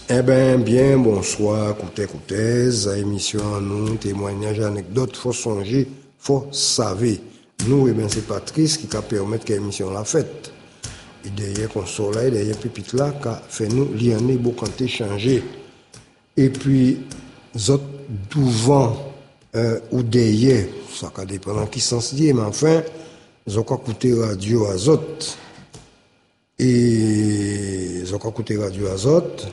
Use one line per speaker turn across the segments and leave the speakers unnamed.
Eh bien, bien, bonsoir, écoutez, émission à nous, témoignages, anecdotes, faut songer, faut savoir. Nous, eh bien, c'est Patrice qui a permis que l'émission la faite. Et derrière console là, derrière pupitre là, qui a fait nous, l'année, beaucoup changer. Et puis, autres, devant, ou derrière, ça va dépendre qui sens dit, mais enfin, ils ont écouté radio azote. Et ils ont écouté radio azote.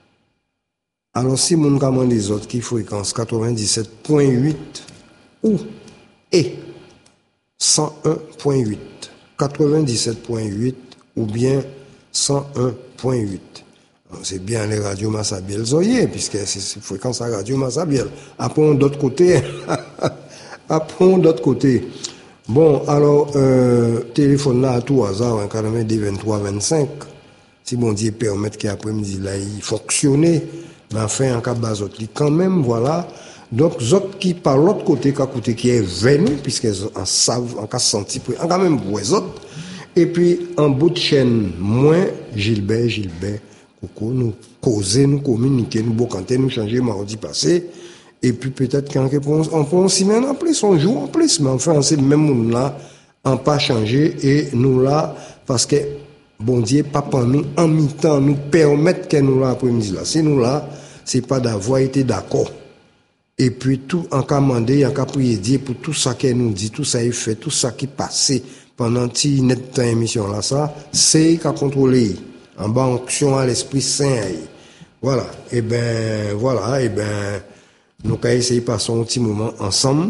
Alors, si mon gamin les autres qui fréquence 97.8 ou et 101.8, 97.8 ou bien 101.8. C'est bien les radios Massabielle Zoyer, puisque c'est fréquence à radio Massabielle. Après, d'autre côté, après, d'autre côté. Bon, alors, téléphone là à tout hasard, en 23-25, si bon Dieu permet qu'après-midi là, il fonctionne. Mais enfin, en cas de base, quand même, voilà. Donc, autres qui, par l'autre côté, qui est venu, puisqu'ils en savent, en cas senti, en quand même, vous autres. Et puis, en bout de chaîne, moi, Gilbert, Coco, nous causer, nous communiquer, nous bocanter, nous changer mardi passé. Et puis, peut-être qu'en réponse, on peut aussi semaine en plus, on joue en plus. Mais enfin, c'est même nous là, en pas changé, et nous là, parce que, bon Dieu, papa, nous, en mi-temps, nous permettre que nous là après-midi là. Si nous là, c'est pas d'avoir été d'accord. Et puis tout, en cas mandé, en cas prier Dieu pour tout ça qu'elle nous dit, tout ça est fait, tout ça qui passé pendant ti net temps émission là, ça, c'est qu'à contrôler. En bas, onction à l'Esprit Saint. Voilà. Et ben, voilà, et ben, nous qu'à essayer de passer un petit moment ensemble.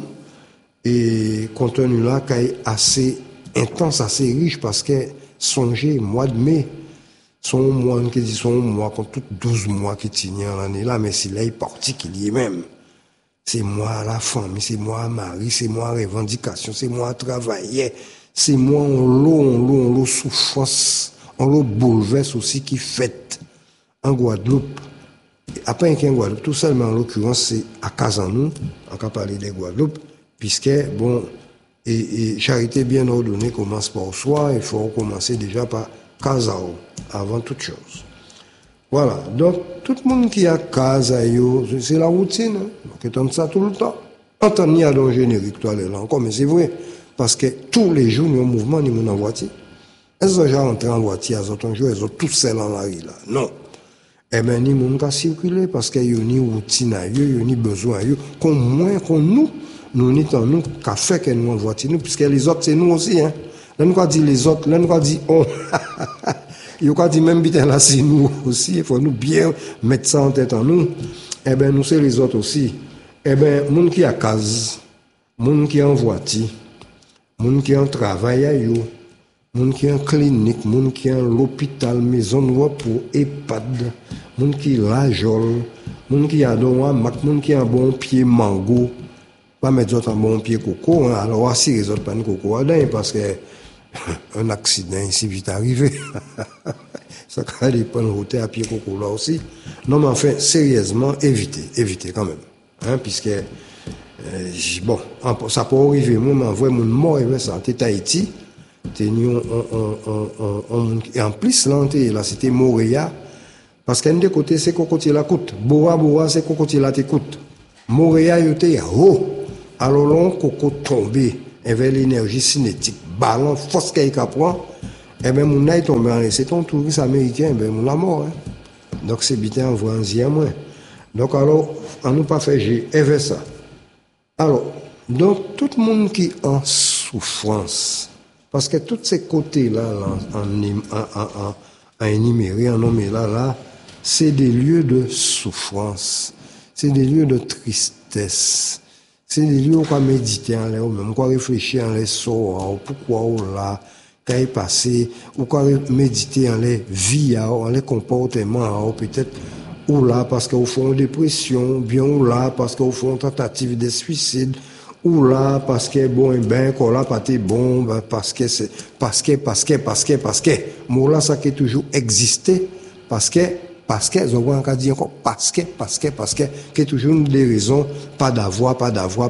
Et contenu là, qu'à assez intense, assez riche, parce que, songez, mois de mai, son mois qui dit son mois, quand tout 12 mois qui tiennent l'année là, mais c'est là, il particulier même. C'est moi la famille, c'est moi mari, c'est moi revendication, c'est moi travailler, c'est moi on l'eau souffrance, on l'eau bouleverse aussi qui fait en Guadeloupe. Après en Guadeloupe, tout seul, mais en l'occurrence, c'est à Casanou, on va parler de Guadeloupe, puisque, bon, et charité bien ordonnée commence par soi, il faut commencer déjà par Casao, avant toute chose. Voilà, donc tout le monde qui a Casao, c'est la routine, hein? Donc on entend ça tout le temps. Entend ni à dans le générique, toi, là encore, mais c'est vrai, parce que tous les jours, nous, en mouvement, nous, en voiture. Elles sont déjà rentrées en voiture, elles ont joué, elles ont tous celles en la rue, là. Non. Eh bien, ni monde qui circuler, parce qu'il y a ni routine, il y a ni besoin, qu'on moins, qu'on nous n'y t'en nous, qu'à faire que nous en voiture, nous, puisque les autres, c'est nous aussi, hein. Là, nous, quoi dit les autres, là, nous, quoi dit on. Il y a dit même bien là, c'est nous aussi, il faut nous bien mettre ça en tête en nous. Eh bien, nous, c'est les autres aussi. Eh bien, monde qui a case, monde qui est en voiture, monde qui est en travail, monde qui est en clinique, monde qui est en l'hôpital, maison de repos, EHPAD, monde qui est la jole, monde qui a un mac, monde qui a un bon pied mango, pas mettre d'autres en bon pied coco, hein. Alors, si les autres pas de coco, parce que un accident ici vite arrivé. Ça va dépendre de route à pied coco là aussi. Non, mais enfin, sérieusement, évitez quand même. Hein, puisque, bon, ça peut arriver, moi, m'envoie mon mort, et ça, t'es Tahiti, et en plus, là, c'était Moréa, parce qu'un des côtés, c'est cocotier la coûte. Bora, c'est cocotier la t'écoute. Moréa, il était haut. Alors, là, coco tombé, avec l'énergie cinétique, ballon, force qu'il prend, eh bien, mon est tombé en c'est ton touriste américain, ben, mon la mort, hein. Donc, c'est bien envoyé en zia moins. Donc, alors, on nous pas fait j'ai fait ça. Alors, donc, tout le monde qui est en souffrance, parce que tous ces côtés-là, en énuméré, en nommé là, c'est des lieux de souffrance, c'est des lieux de tristesse, c'est des lieux où on peut méditer en l'air, même quoi réfléchir en l'air, pourquoi on là, quand il passé, ou quoi méditer en les vies, en les comportements, peut-être, ou là, parce qu'au fond, dépression, bien ou là, parce qu'au fond, tentative de suicide, ou là, parce que, bon, ben, qu'on l'a pas été bon, ben, parce que, moi, là, ça qui est toujours existé, parce que, je vois encore dire encore, parce que, qu'il y a toujours des raisons, pas d'avoir,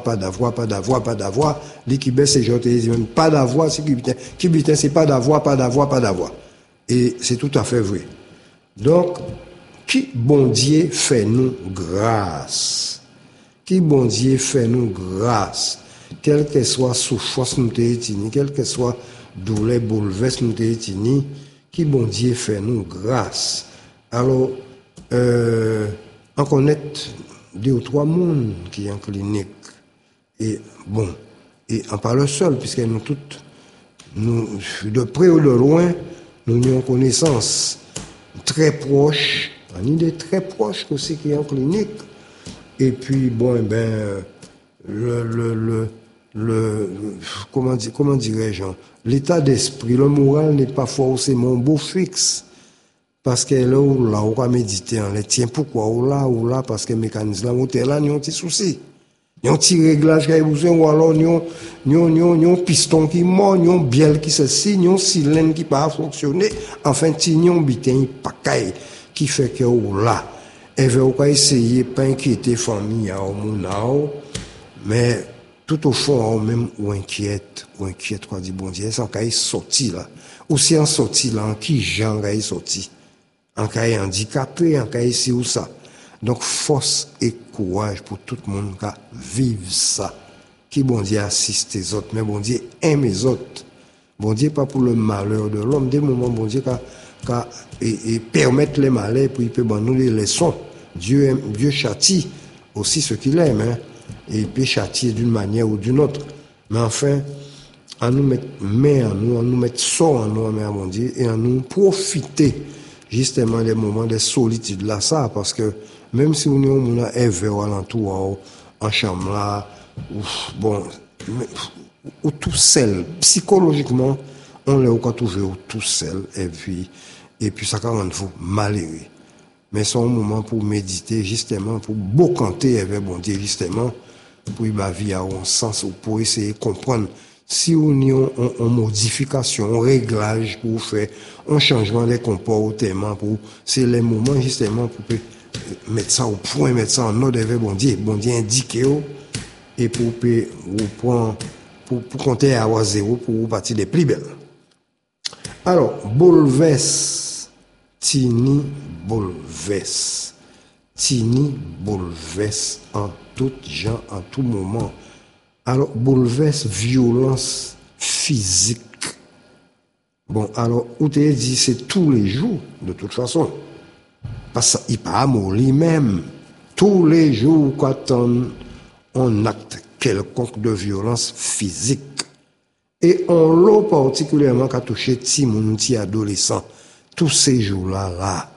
l'équipe, c'est genre, même pas d'avoir, c'est qui c'est pas d'avoir. Et c'est tout à fait vrai. Donc, Qui bon Dieu fait nous grâce. Qui bon Dieu fait nous grâce. Quelle que soit souffrance nous t'étini, quelle que soit douleur bouleverse nous t'étini, qui bon Dieu fait nous grâce. Alors, on connaît 2 ou 3 mondes qui sont en clinique. Et bon, et on parle seul, puisque nous toutes, nous, de près ou de loin, nous avons connaissance très proche, une idée très proche aussi qui est en clinique. Et puis, bon, comment dirais-je, l'état d'esprit, le moral n'est pas forcément beau fixe. Parce que là, on va méditer, on les tient pourquoi, ou là, parce que le mécanisme là, il y a un petit souci. Il y a un petit réglage qui est besoin, ou alors, il y a un piston qui mord, il y a un biel qui se signe, il y a un cylindre qui pas fonctionner. Enfin, il y a un bitin, pacaille, qui fait que, là, et on va essayer de pas inquiéter la famille, mais tout au fond, même, ou inquiète, quoi, dit bon Dieu, c'est qu'il sorti là. Ou si en sorti là, en qui genre est sorti. En cas handicapé, en cas ici ou ça. Donc, force et courage pour tout le monde qui vive ça. Qui, bon Dieu, assiste les autres, mais bon Dieu, aime les autres. Bon Dieu, pas pour le malheur de l'homme. Des moments, bon Dieu, et permettre les malheurs, puis il peut nous les leçons. Dieu châtie aussi ce qu'il aime, hein. Et il peut châtier d'une manière ou d'une autre. Mais enfin, à nous mettre main en nous, à nous mettre sort en nous, mon Dieu, et à nous profiter justement des moments de solitude là, ça, parce que même si on a un verre alentour, en chambre là, bon, ou tout seul, psychologiquement, on l'a encore trouvé tout seul, et puis ça rend vous malheureux. Mais c'est un moment pour méditer, justement, pour bocanter avec bon Dieu, justement, pour y vie à un sens, ou pour essayer de comprendre si on y a une modification, un réglage pour faire un changement des comportements, c'est les moments justement pour mettre ça au point, mettre ça en ordre avec bon Dieu indiquer et pour compter à 0 pour partir des plus belles. Alors, bouleverse, Tini bouleverse en tout genre, en tout moment. Alors, bouleverse, violence physique. Bon, alors, où t'es dit, c'est tous les jours, de toute façon. Parce qu'il pas amour lui-même. Tous les jours, quand on acte quelconque de violence physique. Et on l'a particulièrement qu'à toucher ti moun, ti adolescent. Tous ces jours-là.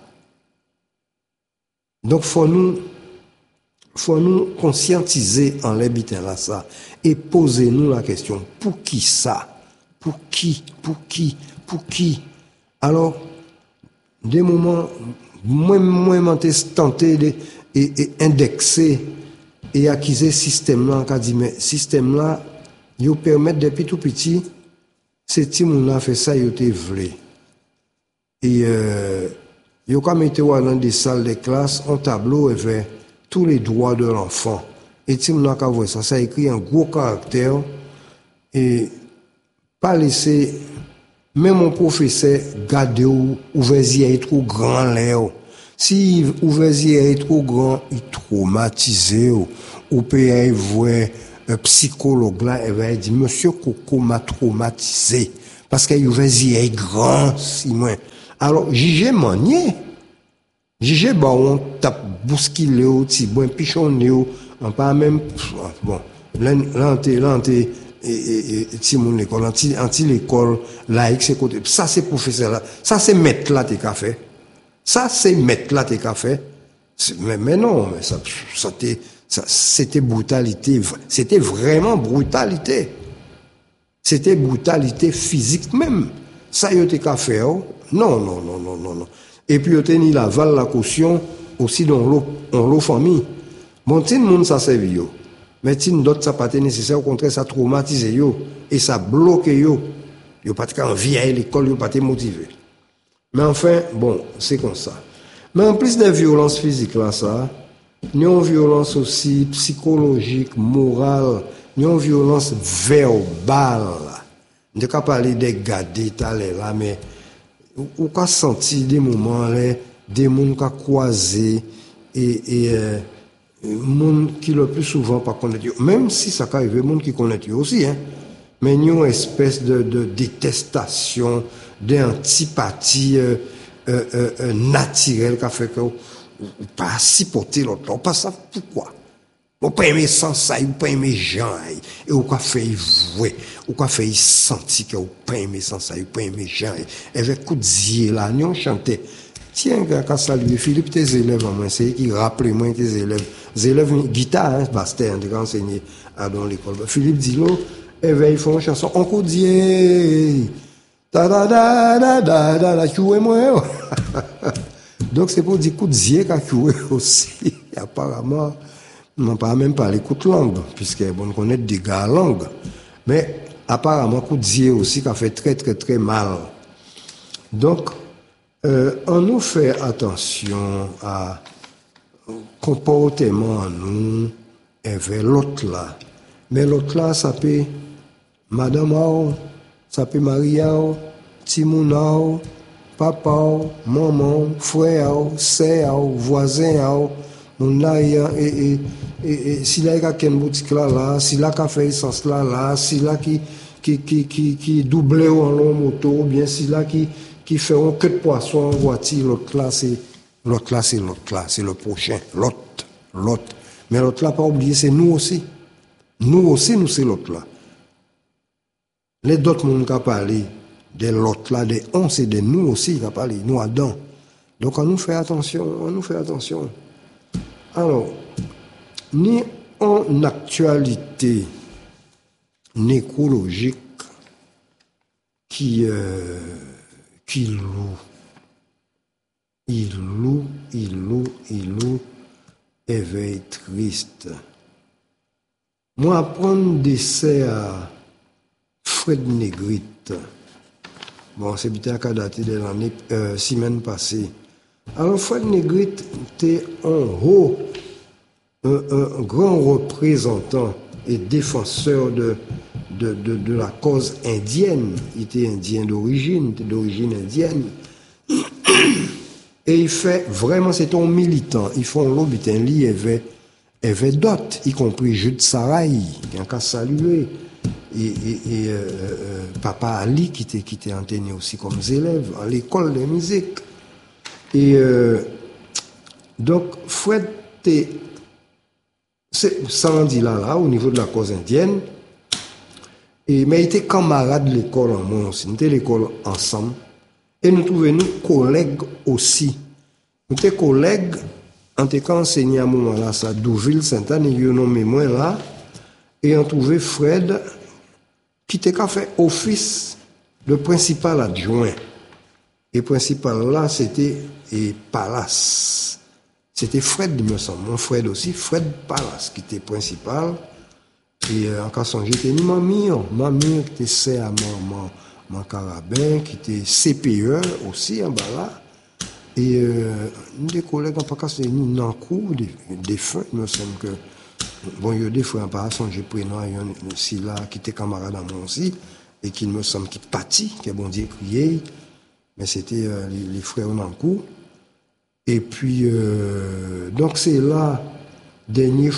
Donc, faut nous conscientiser en l'habitant là ça et poser nous la question, pour qui ça? Pour qui? Alors, des moments, moi, tenté et indexer et acquiser système là, qu'a dit, mais système là, il permet depuis tout petit, ces petits moun là fait ça, il te vle. Et, il a mis dans des salles de classe, un tableau avec tous les droits de l'enfant. Et si on a qu'à voir ça, ça écrit en gros caractère et pas laisser même mon professeur garder ou ouvrier est trop grand là. Si ouvrier est trop grand, il traumatisé ou peut voir un psychologue là et va dire monsieur Coco m'a traumatisé parce que ouvrier est grand si moins. Alors j'ai manié. J'ai on tape bousculé au petit bon pichonné on pas même bon là ti mon école anti l'école laïque c'est côté ça c'est professeur là ça c'est maître là t'es qu'a fait ça c'est maître là t'es qu'a fait mais non mais ça c'était brutalité c'était vraiment brutalité c'était brutalité physique même ça y était qu'a fait non. Et puis, il y a la caution aussi dans l'eau famille. Bon, tin moun ça servi yo. Mais tin d'autres ça pas nécessaire, au contraire, ça traumatise yo. Et ça bloque yo. Yo pas envie à l'école, yo pas motivé. Mais enfin, bon, c'est comme ça. Mais en plus des violences physiques là, ça, il y a une violence aussi psychologique, morale, il y a une violence verbale. Je ne vais pas parler des gadets là, mais ou qu'a senti des moments là des gens qui ont croisé et monde qui le plus souvent pas connaître, même si ça arrive, des gens qui connaissent aussi, hein. Mais il y a une espèce de détestation, d'antipathie naturelle qui fait que vous pas supporter l'autre. On pas ça pourquoi. Vous pas aimer sans ça, vous pas aimer gens, et vous pas fait vouer, vous pas fait sentir que vous pas aimer sans ça, vous pas aimer gens. Avec coup de zier là, nous chantait. Tiens, quand saluer Philippe, tes élèves, moi, c'est qui rappelle moi tes élèves. Les élèves guitare, hein, Bastien, de enseigner à dans l'école. Philippe Dilo, ils font une chanson, on coup de ta da da da da da da, tu moi. Donc c'est pour dire coup de zier qu'a joué aussi. Apparemment, on pas même pas les coups de langue, puisque bon connaît des gars langue. Mais apparemment coup de zier aussi qu'a fait très très très mal. Donc on nous fait attention à comportement nous vers l'autre là. Mais l'autre là, ça peut madame, ça peut Maria, Timouna, papa, maman, frère, sœur, voisin, mon arrière, et si là il y a une boutique là, si là il a fait essence là, si là qui double en long moto, ou bien si là qui fait un queue de poisson en voiture, l'autre là c'est le prochain, l'autre. Mais l'autre là, pas oublier, c'est nous aussi. Nous c'est l'autre là. Les d'autres monde qui parlé de l'autre là, des on, c'est de nous aussi qui parlé, nous Adam. Donc on nous fait attention. Alors, ni en actualité nécrologique qui loue, éveil triste. Moi, apprendre décès à Fred Negrite. Bon, c'est bien qu'à dater de l'année, semaine passée. Alors, Fred Negrite était un grand représentant et défenseur de la cause indienne. Il était indien d'origine indienne. Et il fait vraiment, c'est un militant. Il fait un lobby, il y avait d'autres, y compris Jude Saraï, qui a qu'à saluer. Et Papa Ali, qui était entraîné aussi comme élève à l'école de musique. Et donc, Fred, ça on dit là, au niveau de la cause indienne. Mais il était camarade de l'école en moi aussi. Nous étions l'école ensemble. Et nous trouvions nous collègues aussi. Nous étions collègues, en tant qu'enseignant à un moment là, à Douville, Sainte-Anne, il y a un nommé moi là. Et on trouvait Fred, qui était fait office de principal adjoint. Et principal là, c'était Palace. C'était Fred, me semble. Mon Fred aussi, Fred Palace, qui était principal. Et en cas de j'étais ni mamie qui était sœur à mon carabin, qui était CPE aussi en bas là. Et des collègues en pas c'est ni Nankou, des fins, il me semble que. Bon, il y a des fois en pas j'ai pris non, il y a aussi là qui était camarade à moi aussi, et qui me semble qui pâtit, qui a bon Dieu crié. Mais c'était les frères Nankou. Et puis, donc c'est là, dernier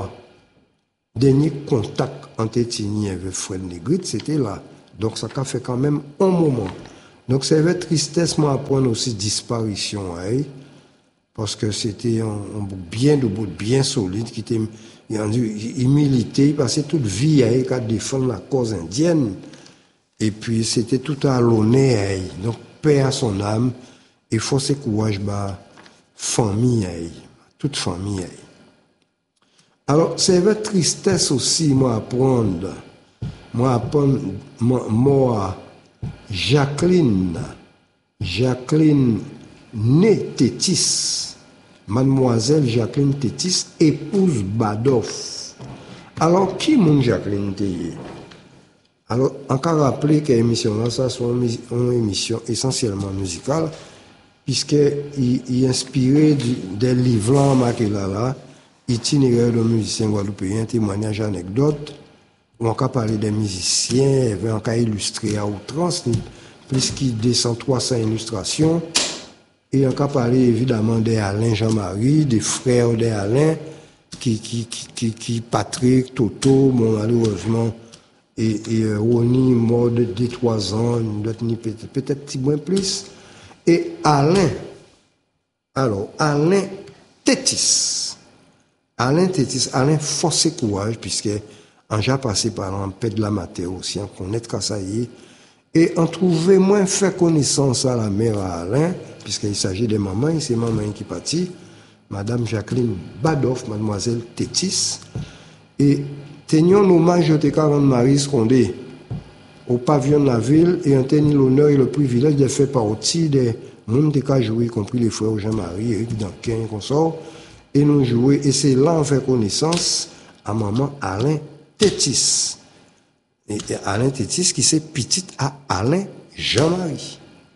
contact entre Tini et Fred Negrite, c'était là. Donc ça a fait quand même un moment. Donc c'est avec tristesse moi apprendre aussi disparition, hein, parce que c'était un bout bien solide qui était il militait, il passait toute vie à défendre la cause indienne. Et puis c'était tout à l'honneur, donc paix à son âme, et force et courage bah famille, toute famille. Alors, c'est avec tristesse aussi, moi, Jacqueline Tétis, mademoiselle Jacqueline Tétis, épouse Badoff. Alors, qui est Jacqueline Tétis? Alors, encore rappeler que l'émission là, ça soit une émission essentiellement musicale, puisqu'il est inspiré des livres là, marqués là, itinéraire de musiciens guadeloupéens, témoignages, anecdotes, où on a parlé des musiciens, on a illustré à outrance, puisqu'il descend 300 illustrations, Et on a parlé évidemment des Alain Jean-Marie, des frères des Alain, qui Patrick, Toto, bon, malheureusement, et Ronnie, mort de 3 ans, peut-être petit moins plus. Et Alain Tétis. Alain force et courage, puisque on a passé par un peu de la matière aussi, on connaît qu'à ça y est. Et on trouvait moins fait connaissance à la mère à Alain, puisqu'il s'agit de maman, et c'est maman qui partit, Madame Jacqueline Badoff, Mademoiselle Tétis. Et tenions l'hommage de Caron Marie Scondé au pavillon de la ville, et on tenait l'honneur et le privilège de faire partie des monde qui a joué, y compris les frères Jean-Marie, Eric Danquin et consorts, et nous jouer, et c'est là on fait connaissance à maman Alain Tétis. Et Alain Tétis qui s'est petite à Alain Jean-Marie.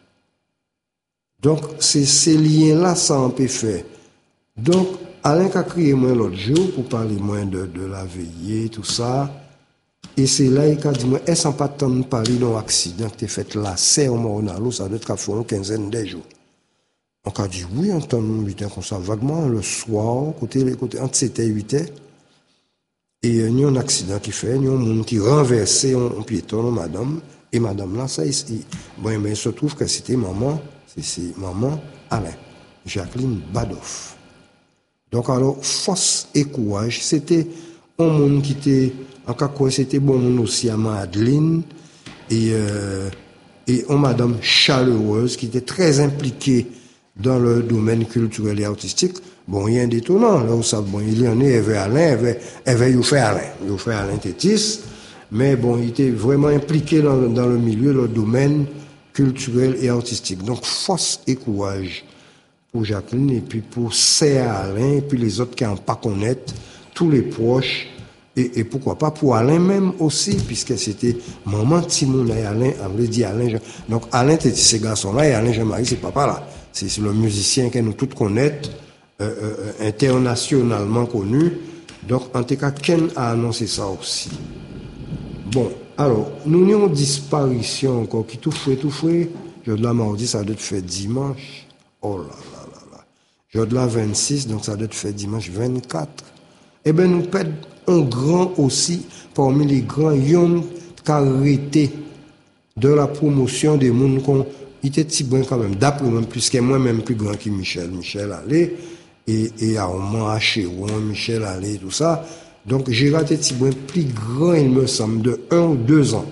Donc, c'est ces liens-là, ça on peut faire. Donc, Alain a crié moins l'autre jour pour parler moins de la veillée, tout ça. Et c'est là qu'il a dit, moi, est-ce pas tant de parler d'un accident qui a fait là, c'est au Moronalo, ça doit être fait une quinzaine de jours. On a dit, oui, on entend 8 heures comme ça, vaguement, le soir, côté, entre 7 et 8 heures. Et il y a un accident qui fait, il y a un monde qui renversait un piéton, madame, et madame là, ça ici. Bon, mais il se trouve que c'était maman, c'est maman Alain, Jacqueline Badoff. Donc alors, force et courage, c'était un monde qui était, en cas quoi, c'était bon monde aussi à Madeleine, et une madame chaleureuse qui était très impliquée dans le domaine culturel et artistique. Bon, rien d'étonnant, là où ça, bon, il y en a, il y avait Alain, il y avait Alain Tétis, mais bon, il était vraiment impliqué dans le milieu, le domaine culturel et artistique. Donc, force et courage pour Jacqueline, et puis pour Serre Alain, et puis les autres qui n'en pas connaître, tous les proches, et pourquoi pas pour Alain même aussi, puisque c'était maman Timon et Alain, on veut dire Alain, donc Alain Tétis, ces garçons-là, et Alain Jean-Marie, c'est papa là. C'est le musicien que nous tous connaissons, internationalement connu. Donc, en tout cas, Ken a annoncé ça aussi. Bon, alors, nous avons une disparition encore qui tout fait. Jour de la mardi, ça doit être fait dimanche. Oh là là là là. Jour de la 26, donc ça doit être fait dimanche 24. Eh bien, nous perdons un grand aussi, parmi les grands, yon carité de la promotion des mondes qu'on. Il était si bon quand même, d'après moi, puisque moi-même plus grand que Michel. Michel allait, et à un moment, à Chéron, Michel allait, tout ça. Donc, Gérard était si bon, plus grand, il me semble, de 1 ou 2 ans.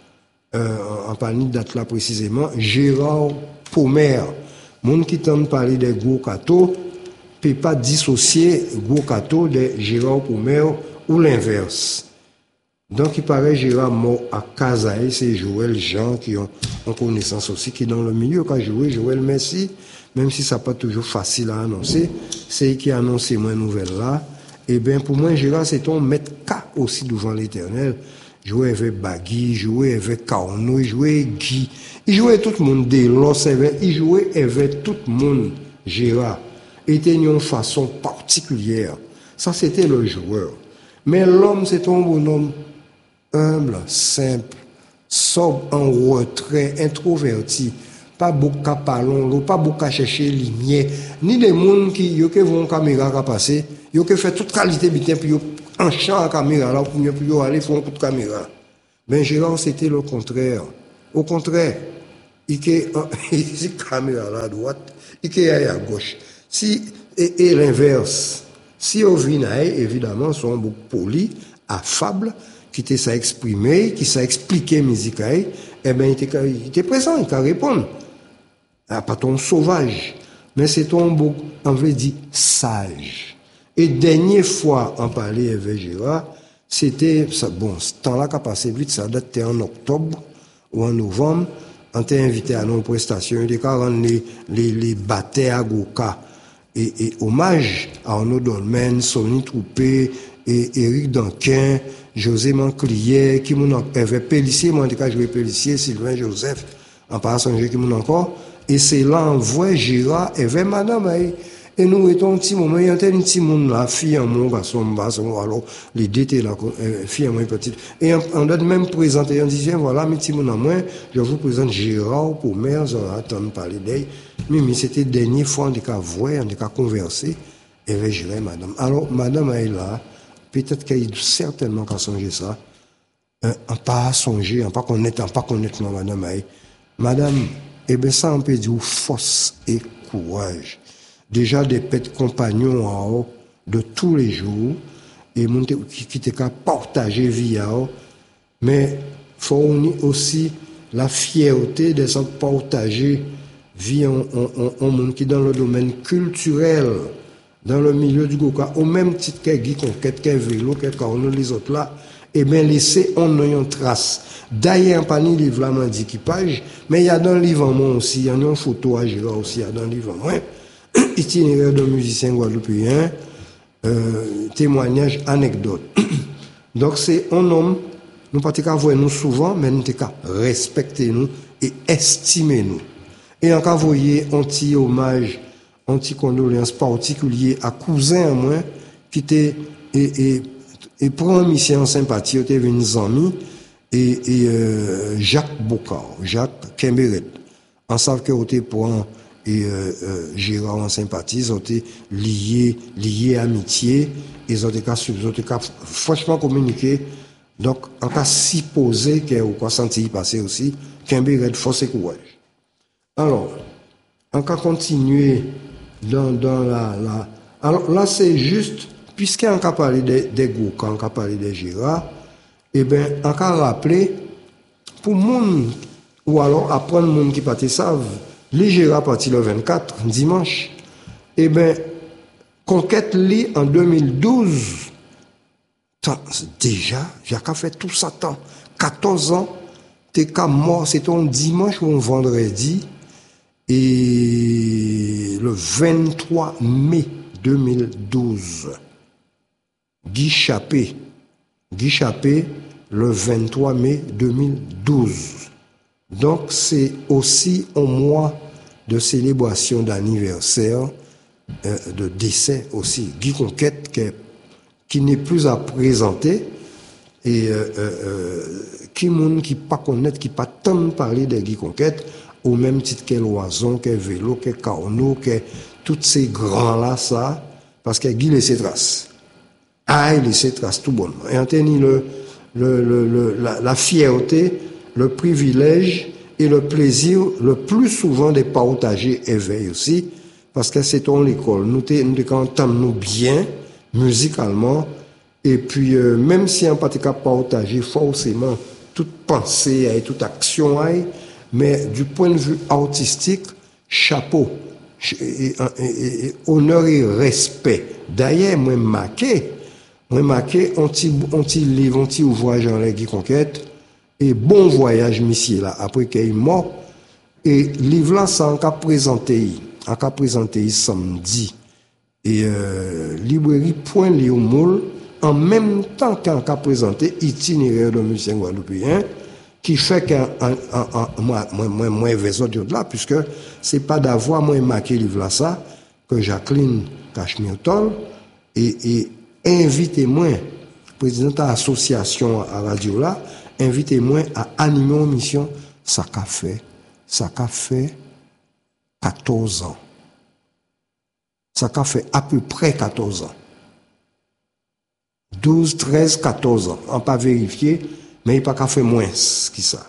En parlant de date là précisément, Gérard Pomer, monde qui tente de parler des gros cathos, peut pas dissocier gros cathos de Gérard Pomer ou l'inverse. Donc, il paraît Gérard mort à Kazaï, c'est Joël Jean qui ont connaissance aussi, qui est dans le milieu, qui a joué Joël Messi, même si ça n'est pas toujours facile à annoncer, c'est qui a annoncé moins nouvelle là. Et bien, pour moi, Gérard, c'est ton maître K aussi devant l'éternel. Jouer avec Bagui, jouer avec Kaono, il jouait Guy, il jouait tout le monde, il jouait avec tout le monde, Gérard. Il était d'une façon particulière. Ça, c'était le joueur. Mais l'homme, c'est un bonhomme humble, simple, sobre, en retrait, introverti, pas beaucoup à parler, pas beaucoup à chercher lumière, ni les gens qui vont caméra à passer, qui fait toute qualité bien puis en champ à caméra là pour aller faire toute caméra. Ben Gérard c'était le contraire. Au contraire, il est caméra là à droite, il est à gauche. Si et l'inverse. Si au vinaille, évidemment, sont beaucoup polis, affables, qui étaient ça exprimer, qui ça expliquer musique, eh ben, il était présent, il t'a répondu. Pas ton sauvage, mais c'est ton beau, on veut dire, sage. Et dernière fois, on parlait avec Gérard, c'était, bon, ce temps-là qui a passé vite, ça date en octobre ou en novembre, on t'a invité à nos prestations, il était rendre les batailles à Goka. Et hommage à Arnaud Dolmen, Sonny Troupé, et Eric Danquin, José Manclier, qui m'ont avait Pélissier, moi en tout cas joué Pélissier, Sylvain Joseph, en passant qui m'ont encore, et c'est là on voit Gérard, et vers madame, Et nous étions un petit moment, il y a un petit monde là, fille en mon garçon, alors, les deux étaient là, fille en moins petite. Et on a même présenté, on disait, voilà, mes petits monde en moins, je vous présente Gérard pour mère, on attend de parler d'elle. Mais c'était la dernière fois, on a voir, on a conversé, et je dirais, madame. Alors, madame, elle est là, peut-être qu'elle a certainement qu'à songer ça, on pas songer, on pas connaître, madame, elle. Madame, eh bien, ça, on peut dire force et courage. Déjà, des pets compagnons en haut de tous les jours, et qui te ka partager vie à haut, mais faut aussi la fierté de se partager vie en monde qui dans le domaine culturel, dans le milieu du Goka, au même titre que Guy Conquête, que Vélo, que Carno, les autres là, et bien laisser on a une trace. D'ailleurs, pas ni livre là, m'a dit équipage, mais il y a dans le livre en moi aussi, il y a une photo à Gérard aussi, il y a dans le livre en moi, itinéraire de musicien guadeloupéen, témoignage, anecdote. Donc c'est un homme, nous pas qu'à voir nous souvent, mais nous qu'à respecter nous et estimer nous. Et encore voyez un petit hommage, un petit condoléance particulier à cousin à moi, qui était, et pour un mission en sympathie, il était venu amis, Jacques Bocard, Jacques Kemberet. On savait que était pour un, Gérard en sympathie, ils ont été liés amitié, ils ont été franchement communiqué. Donc, en cas supposé qu'il y a senti passer aussi, Kemberet force et courage. Alors, on va continuer dans alors là, c'est juste, puisqu'on a parlé des Gouka, on a parlé des Gérard, eh bien, on a rappelé, pour monde, ou alors apprendre monde qui partait savent, les Gérard parti le 24, dimanche, eh bien, conquête li en 2012, déjà, j'ai fait tout ça temps, 14 ans, t'es qu'à mort, c'était un dimanche ou un vendredi, et le 23 mai 2012, Guy Chappé, le 23 mai 2012. Donc c'est aussi un mois de célébration d'anniversaire, de décès aussi. Guy Conquête qui n'est plus à présenter et qui pas connaître, qui pas tant parler de Guy Conquête, au même titre que Loison, que Vélo, que Carnot, que tous ces grands-là, ça, parce que Guy laisse traces. Ah, il laisse traces tout bon. Et on tient la fierté, le privilège et le plaisir, le plus souvent de partager éveil aussi, parce que c'est ton l'école. Nous entendons bien, musicalement, et puis, même si on ne peut pas partager forcément toute pensée et toute action, mais du point de vue artistique, chapeau, et honneur et respect. D'ailleurs, moi marqué un petit livre, un petit ouvrage en Guy Conquête, et bon voyage, monsieur, là, après qu'il est mort. Et livre là, ça, on a présenté samedi. Et, librairie Point Léo Moule, en même temps qu'on a présenté itinéraire de musicien guadeloupéen, qui fait que moi version de là, puisque c'est pas d'avoir moi marqué livre là ça, que Jacqueline Cachemire-Toll, et invitez-moi, président de l'association à radio là, invitez-moi à animer une mission, ça qu'a fait 14 ans. Ça qu'a fait à peu près 14 ans. 12, 13, 14 ans. On pas vérifié, mais il n'a pas qu'à faire moins que ça.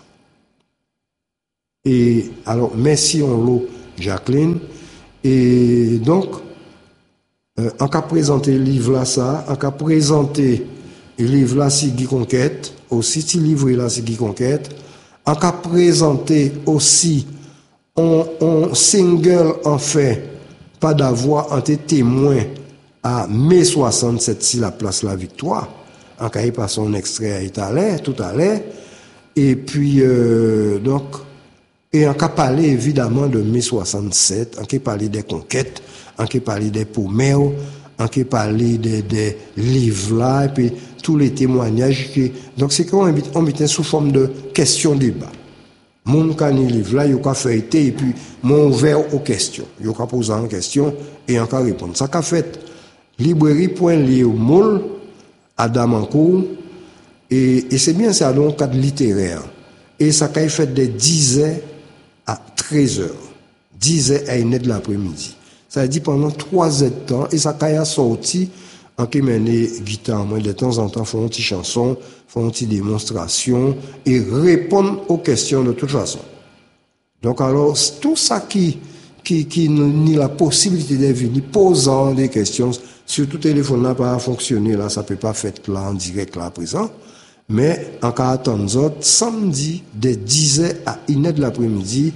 Et alors, merci on l'eau, Jacqueline. Et donc, on a présenté le livre là, ça, on a présenté le livre là, c'est Guy Conquête, aussi, ce livre là, c'est Guy Conquête. On a présenté aussi un single, en fait, pas d'avoir été témoin à mai 67, si la place La Victoire. En cas, il passe un extrait à Italien, tout à l'heure. Et puis, donc, et on a parlé évidemment de mai 67, on a parlé des conquêtes, on a parlé des Pomères, on a parlé des livres là, et puis tous les témoignages. Donc, c'est qu'on met sous forme de question-débat. Moun ka ni livre là, yo ka feuilleter et puis mon ouvert aux questions. Yo ka poser en question et en ka répondre. Ça qu'a fait librairie.li moule à Damancourt et c'est bien ça donc cadre littéraire. Et ça qu'a fait de 10h à 13h. 10h à 1h de l'après-midi. Ça a dit pendant 3 heures de temps et ça qu'a sorti en qui mené guitare, moi de temps en temps font une petite chanson, font une petite démonstration et répondent aux questions de toute façon. Donc alors tout ça qui ni la possibilité de venir posant des questions, surtout téléphone n'a pas fonctionné là, ça peut pas faire là en direct là à présent, mais en cas attendre samedi de 10h à 1h de l'après-midi,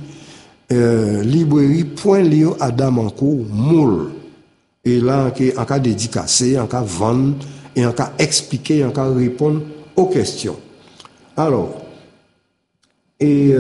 librairie.li à Damancourt moule. Et là, en cas dédicacé, en cas vendre, et en cas expliquer, en cas répondre aux questions. Alors, et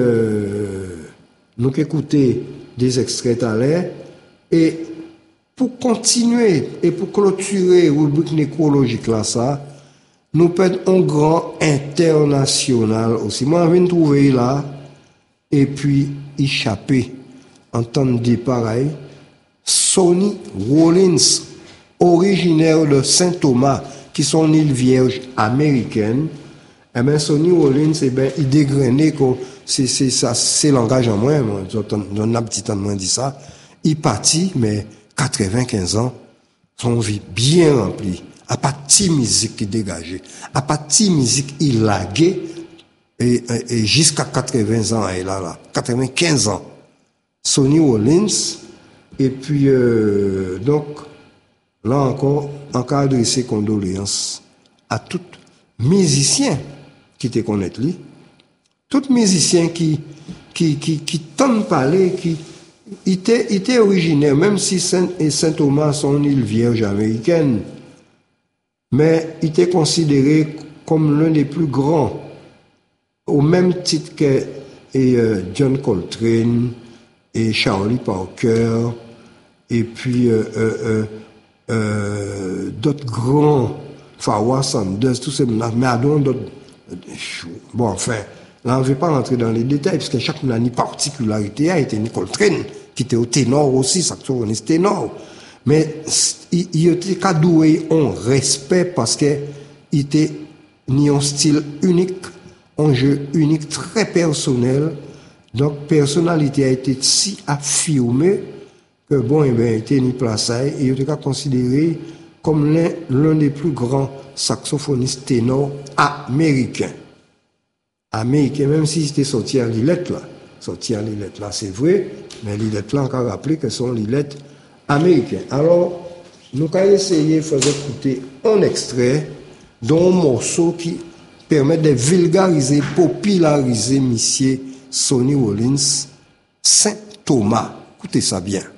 nous écouter des extraits à l'air, et pour continuer et pour clôturer rubrique nécrologique là, ça, nous perdons un grand international aussi. Moi, je viens de trouver là, et puis échapper, entendre pareil. Sonny Rollins, originaire de Saint-Thomas, qui sont une île vierge américaine. Eh bien, Sonny Rollins, eh ben, il dégrainait que c'est langage en moins, dans un petit temps de moins dit ça. Il partit, mais 95 ans, son vie bien remplie. À partir musique qui dégageait, à partir musique il laguait, et jusqu'à 80 ans, il a là, 95 ans. Sonny Rollins, et puis, donc, là encore, encore adresser condoléances à tout musicien qui te connaît lui, tout musicien qui tente parler, qui était originaire, même si Saint-Thomas sont une île vierge américaine, mais il était considéré comme l'un des plus grands, au même titre que John Coltrane et Charlie Parker, et puis d'autres grands, Farwah Sanders, tous ces mais adon d'autres. Bon, enfin, là on ne veut pas rentrer dans les détails, parce que chaque a une particularité, a été Nicole Train, qui était au ténor aussi, saxophoniste ténor. Mais il était qu'à doué en respect parce que il était ni un style unique, un jeu unique, très personnel. Donc, personnalité a été si affirmée que bon, eh bien, il était ni placé et il était considéré comme l'un des plus grands saxophonistes ténors américains. Américains, même s'il était sorti à Lillette là. Sorti à Lillette là, c'est vrai, mais Lillette là, encore rappelé que sont Lillette américains. Alors, nous allons essayer de faire écouter un extrait d'un morceau qui permet de vulgariser, populariser monsieur Sonny Rollins, Saint-Thomas. Écoutez ça bien.